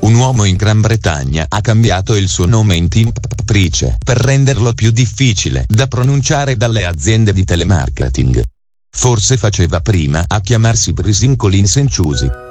Un uomo in Gran Bretagna ha cambiato il suo nome in Tim Price per renderlo più difficile da pronunciare dalle aziende di telemarketing. Forse faceva prima a chiamarsi Prisin Colin Senciusi.